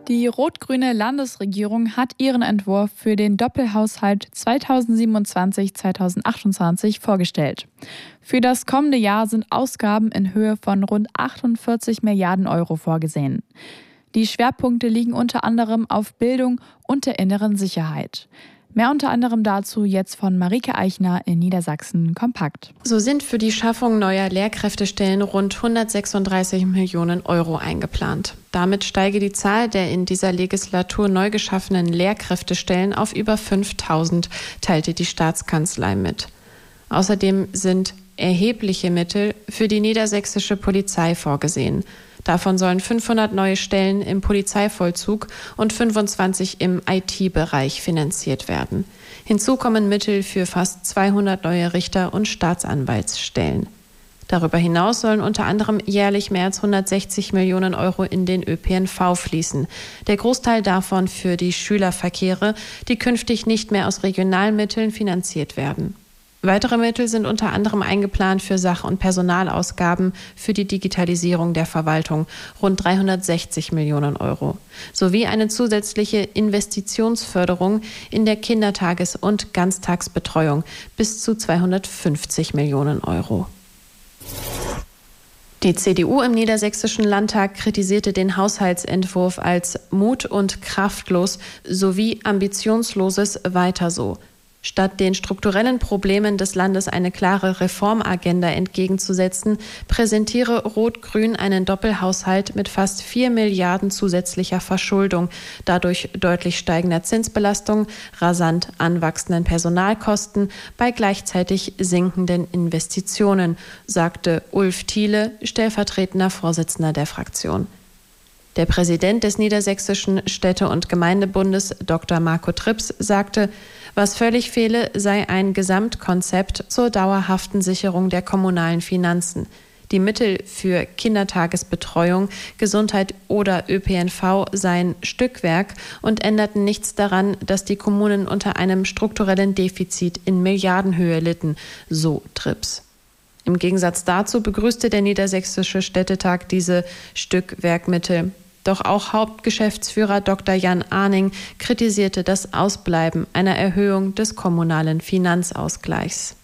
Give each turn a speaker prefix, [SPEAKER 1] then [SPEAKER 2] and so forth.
[SPEAKER 1] Die rot-grüne Landesregierung hat ihren Entwurf für den Doppelhaushalt 2027-2028 vorgestellt. Für das kommende Jahr sind Ausgaben in Höhe von rund 48 Milliarden Euro vorgesehen. Die Schwerpunkte liegen unter anderem auf Bildung und der inneren Sicherheit. Mehr unter anderem dazu jetzt von Marike Eichner in Niedersachsen kompakt.
[SPEAKER 2] So sind für die Schaffung neuer Lehrkräftestellen rund 136 Millionen Euro eingeplant. Damit steige die Zahl der in dieser Legislatur neu geschaffenen Lehrkräftestellen auf über 5.000, teilte die Staatskanzlei mit. Außerdem sind erhebliche Mittel für die niedersächsische Polizei vorgesehen. Davon sollen 500 neue Stellen im Polizeivollzug und 25 im IT-Bereich finanziert werden. Hinzu kommen Mittel für fast 200 neue Richter- und Staatsanwaltsstellen. Darüber hinaus sollen unter anderem jährlich mehr als 160 Millionen Euro in den ÖPNV fließen. Der Großteil davon für die Schülerverkehre, die künftig nicht mehr aus Regionalmitteln finanziert werden. Weitere Mittel sind unter anderem eingeplant für Sach- und Personalausgaben für die Digitalisierung der Verwaltung, rund 360 Millionen Euro, sowie eine zusätzliche Investitionsförderung in der Kindertages- und Ganztagsbetreuung bis zu 250 Millionen Euro. Die CDU im Niedersächsischen Landtag kritisierte den Haushaltsentwurf als mut- und kraftlos sowie ambitionsloses Weiter so. Statt den strukturellen Problemen des Landes eine klare Reformagenda entgegenzusetzen, präsentiere Rot-Grün einen Doppelhaushalt mit fast 4 Milliarden zusätzlicher Verschuldung, dadurch deutlich steigender Zinsbelastung, rasant anwachsenden Personalkosten bei gleichzeitig sinkenden Investitionen, sagte Ulf Thiele, stellvertretender Vorsitzender der Fraktion. Der Präsident des Niedersächsischen Städte- und Gemeindebundes, Dr. Marco Trips, sagte, was völlig fehle, sei ein Gesamtkonzept zur dauerhaften Sicherung der kommunalen Finanzen. Die Mittel für Kindertagesbetreuung, Gesundheit oder ÖPNV seien Stückwerk und änderten nichts daran, dass die Kommunen unter einem strukturellen Defizit in Milliardenhöhe litten, so Trips. Im Gegensatz dazu begrüßte der Niedersächsische Städtetag diese Stückwerkmittel. Doch auch Hauptgeschäftsführer Dr. Jan Ahning kritisierte das Ausbleiben einer Erhöhung des kommunalen Finanzausgleichs.